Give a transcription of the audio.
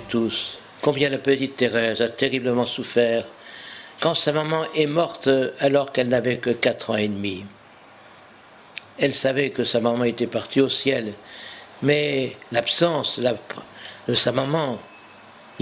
tous combien la petite Thérèse a terriblement souffert quand sa maman est morte alors qu'elle n'avait que 4 ans et demi. Elle savait que sa maman était partie au ciel, mais l'absence de sa maman